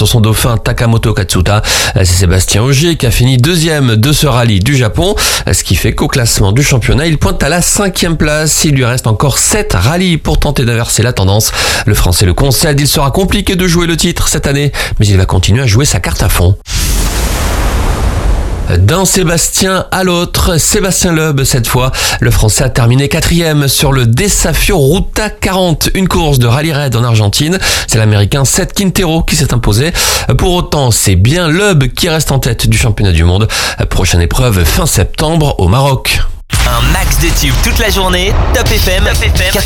sur son dauphin Takamoto Katsuta. C'est Sébastien Ogier qui a fini deuxième de ce rallye du Japon, ce qui fait qu'au classement du championnat, il pointe à la 5e place. Il lui reste encore 7 rallyes pour tenter d'inverser la tendance. Le Français le concède, il sera compliqué de jouer le titre cette année, mais il va continuer à jouer sa carte à fond. D'un Sébastien à l'autre, Sébastien Loeb cette fois. Le Français a terminé 4e sur le Desafio Ruta 40, une course de rallye raid en Argentine. C'est l'Américain Seth Quintero qui s'est imposé. Pour autant, c'est bien Loeb qui reste en tête du championnat du monde. Prochaine épreuve fin septembre au Maroc. Un max de tubes toute la journée, Top FM.